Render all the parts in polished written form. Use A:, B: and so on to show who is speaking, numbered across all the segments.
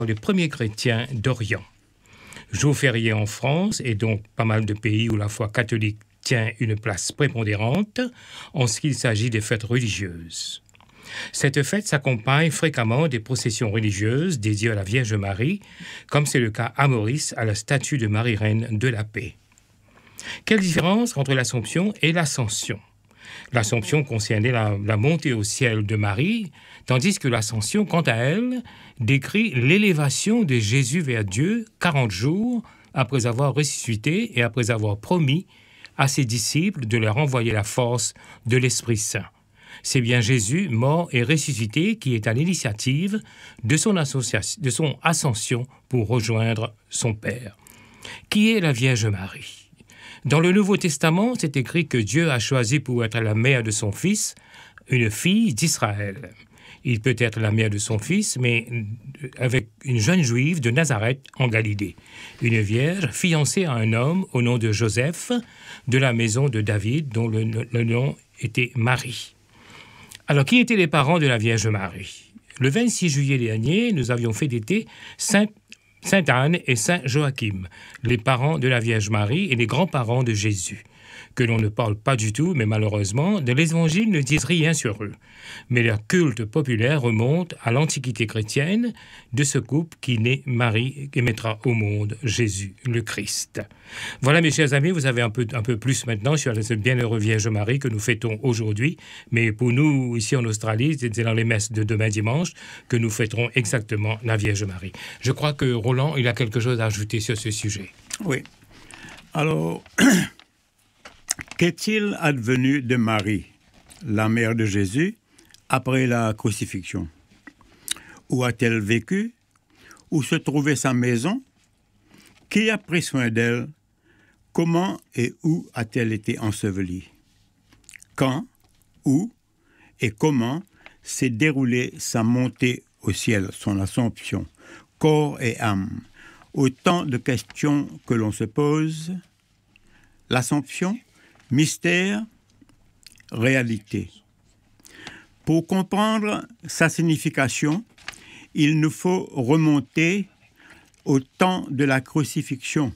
A: les premiers chrétiens d'Orient. Jour férié en France et donc pas mal de pays où la foi catholique tient une place prépondérante en ce qu'il s'agit des fêtes religieuses. Cette fête s'accompagne fréquemment des processions religieuses dédiées à la Vierge Marie, comme c'est le cas à Maurice à la statue de Marie-Reine de la Paix. Quelle différence entre l'Assomption et l'Ascension ? L'Assomption concernait la montée au ciel de Marie, tandis que l'Ascension, quant à elle, décrit l'élévation de Jésus vers Dieu 40 jours après avoir ressuscité et après avoir promis à ses disciples de leur envoyer la force de l'Esprit Saint. C'est bien Jésus, mort et ressuscité, qui est à l'initiative de son ascension pour rejoindre son Père. Qui est la Vierge Marie ? Dans le Nouveau Testament, c'est écrit que Dieu a choisi pour être la mère de son Fils une fille d'Israël. Il peut être la mère de son fils, mais avec une jeune juive de Nazareth en Galilée. Une vierge fiancée à un homme au nom de Joseph, de la maison de David, dont le nom était Marie. Alors, qui étaient les parents de la Vierge Marie ? Le 26 juillet dernier, nous avions fêté Sainte Anne et Saint Joachim, les parents de la Vierge Marie et les grands-parents de Jésus, que l'on ne parle pas du tout, mais malheureusement, les évangiles ne disent rien sur eux. Mais leur culte populaire remonte à l'Antiquité chrétienne de ce couple qui naît Marie et mettra au monde Jésus, le Christ. Voilà, mes chers amis, vous avez un peu plus maintenant sur cette bienheureuse Vierge Marie que nous fêtons aujourd'hui. Mais pour nous, ici en Australie, c'est dans les messes de demain dimanche que nous fêterons exactement la Vierge Marie. Je crois que Roland, il a quelque chose à ajouter sur ce sujet.
B: Oui. Alors... Qu'est-il advenu de Marie, la mère de Jésus, après la crucifixion ? Où a-t-elle vécu ? Où se trouvait sa maison ? Qui a pris soin d'elle ? Comment et où a-t-elle été ensevelie ? Quand, où et comment s'est déroulée sa montée au ciel, son Assomption, corps et âme ? Autant de questions que l'on se pose. L'Assomption ? Mystère, réalité. Pour comprendre sa signification, il nous faut remonter au temps de la crucifixion,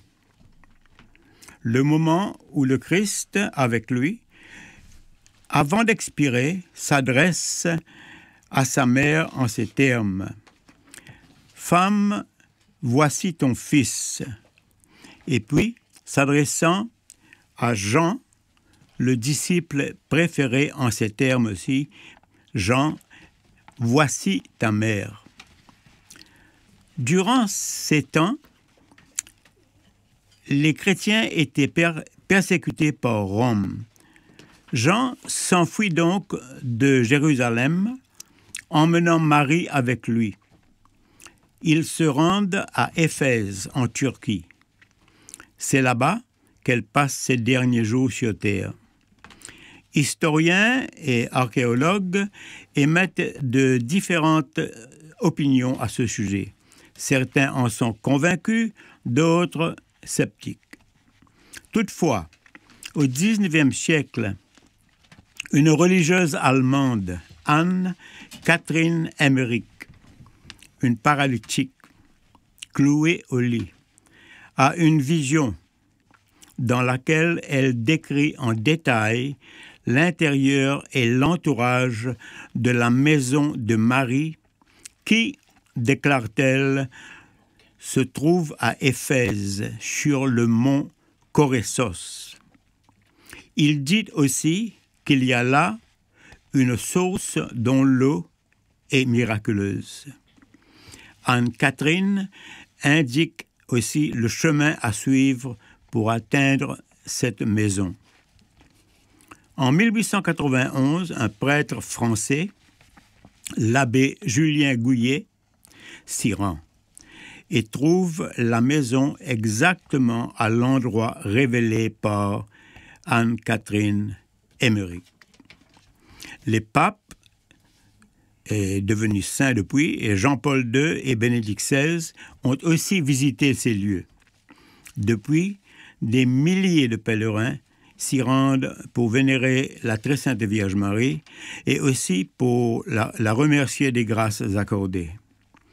B: le moment où le Christ, avec lui, avant d'expirer, s'adresse à sa mère en ces termes. « Femme, voici ton fils. » Et puis, s'adressant à Jean, le disciple préféré en ces termes aussi, Jean, voici ta mère. Durant ces temps, les chrétiens étaient persécutés par Rome. Jean s'enfuit donc de Jérusalem, emmenant Marie avec lui. Ils se rendent à Éphèse, en Turquie. C'est là-bas qu'elle passe ses derniers jours sur terre. Historiens et archéologues émettent de différentes opinions à ce sujet. Certains en sont convaincus, d'autres sceptiques. Toutefois, au XIXe siècle, une religieuse allemande, Anne-Catherine Emmerich, une paralytique clouée au lit, a une vision dans laquelle elle décrit en détail l'intérieur et l'entourage de la maison de Marie qui, déclare-t-elle, se trouve à Éphèse, sur le mont Coressos. Il dit aussi qu'il y a là une source dont l'eau est miraculeuse. Anne-Catherine indique aussi le chemin à suivre pour atteindre cette maison. En 1891, un prêtre français, l'abbé Julien Gouillet, s'y rend et trouve la maison exactement à l'endroit révélé par Anne-Catherine Emmerich. Les papes, devenus saints depuis, et Jean-Paul II et Bénédicte XVI ont aussi visité ces lieux. Depuis, des milliers de pèlerins s'y rendent pour vénérer la très sainte Vierge Marie et aussi pour la remercier des grâces accordées.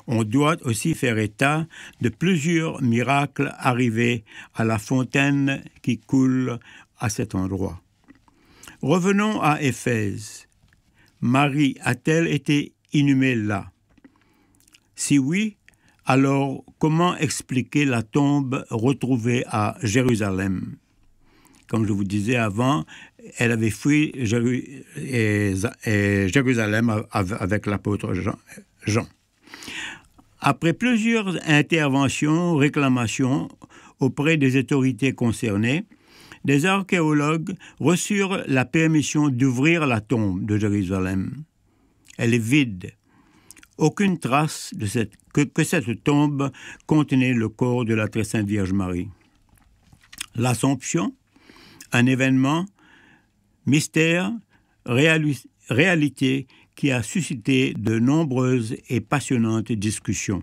B: On doit aussi faire état de plusieurs miracles arrivés à la fontaine qui coule à cet endroit. Revenons à Éphèse. Marie a-t-elle été inhumée là? Si oui, alors comment expliquer la tombe retrouvée à Jérusalem? Comme je vous disais avant, elle avait fui Jérusalem avec l'apôtre Jean. Après plusieurs interventions, réclamations auprès des autorités concernées, des archéologues reçurent la permission d'ouvrir la tombe de Jérusalem. Elle est vide. Aucune trace de que cette tombe contenait le corps de la très sainte Vierge Marie. L'Assomption, un événement, mystère, réalité qui a suscité de nombreuses et passionnantes discussions.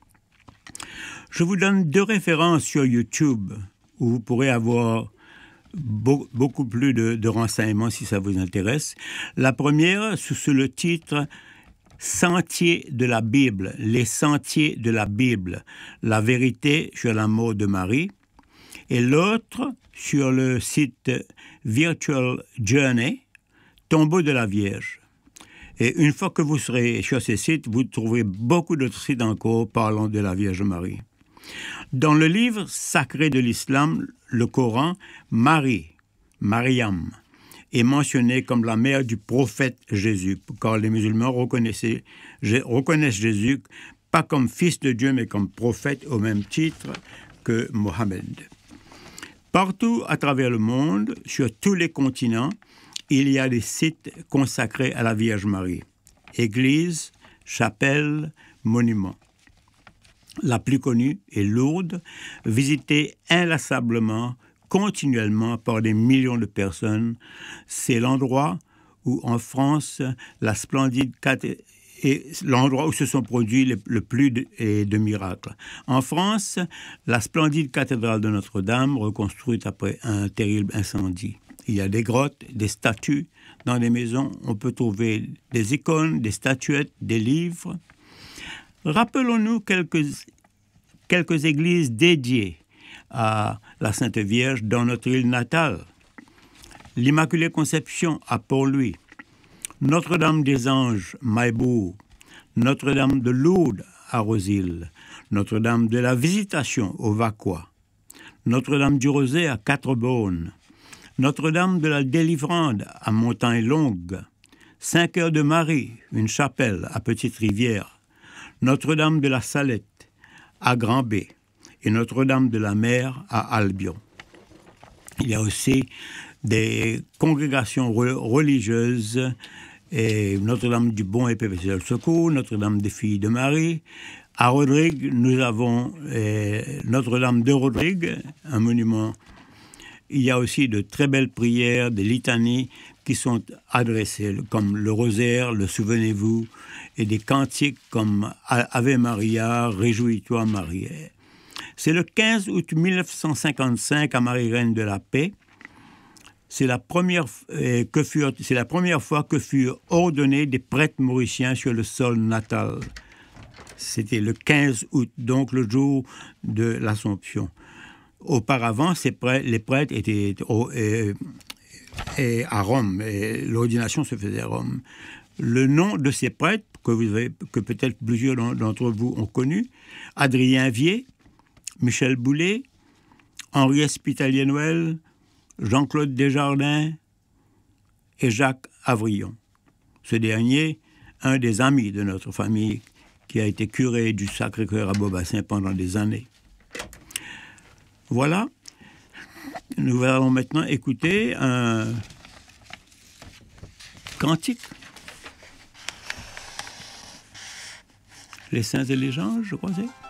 B: Je vous donne 2 références sur YouTube où vous pourrez avoir beaucoup plus de renseignements si ça vous intéresse. La première, sous le titre « Sentiers de la Bible », les sentiers de la Bible, la vérité sur la mort de Marie. Et l'autre, sur le site Virtual Journey, Tombeau de la Vierge. Et une fois que vous serez sur ces sites, vous trouverez beaucoup d'autres sites encore parlant de la Vierge Marie. Dans le livre sacré de l'islam, le Coran, Marie, Mariam, est mentionnée comme la mère du prophète Jésus, car les musulmans reconnaissent Jésus pas comme fils de Dieu, mais comme prophète au même titre que Mohammed. Partout à travers le monde, sur tous les continents, il y a des sites consacrés à la Vierge Marie. Églises, chapelles, monuments. La plus connue est Lourdes, visitée inlassablement, continuellement par des millions de personnes. C'est l'endroit où, en France, l'endroit où se sont produits le plus de miracles. En France, la splendide cathédrale de Notre-Dame, reconstruite après un terrible incendie. Il y a des grottes, des statues dans les maisons. On peut trouver des icônes, des statuettes, des livres. Rappelons-nous quelques églises dédiées à la Sainte Vierge dans notre île natale. L'Immaculée Conception à Port-Louis, Notre-Dame des Anges, Maillebourg, Notre-Dame de Lourdes à Rosil, Notre-Dame de la Visitation au Vacquois, Notre-Dame du Rosaire à Quatre-Bornes, Notre-Dame de la Délivrande à Montagne-Longue, Saint-Cœur de Marie, une chapelle à Petite-Rivière, Notre-Dame de la Salette à Grand-Bay et Notre-Dame de la Mer à Albion. Il y a aussi des congrégations religieuses, et Notre-Dame du Bon et Perpétuel Secours, Notre-Dame des Filles de Marie. À Rodrigue, nous avons Notre-Dame de Rodrigue, un monument. Il y a aussi de très belles prières, des litanies qui sont adressées, comme le rosaire, le Souvenez-vous, et des cantiques comme Ave Maria, Réjouis-toi Marie. C'est le 15 août 1955 à Marie-Reine de la Paix. C'est la première fois que furent ordonnés des prêtres mauriciens sur le sol natal. C'était le 15 août, donc le jour de l'Assomption. Auparavant, les prêtres étaient à Rome, et l'ordination se faisait à Rome. Le nom de ces prêtres, que peut-être plusieurs d'entre vous ont connu, Adrien Vier, Michel Boulet, Henri Espitalier-Noël, Jean-Claude Desjardins et Jacques Avrillon. Ce dernier, un des amis de notre famille, qui a été curé du Sacré-Cœur à Beaubassin pendant des années. Voilà. Nous allons maintenant écouter un cantique. Les saints et les anges, je crois.